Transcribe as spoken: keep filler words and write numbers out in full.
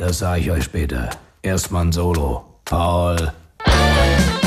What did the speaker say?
Das sage ich euch später. Erstmal ein Solo. Paul.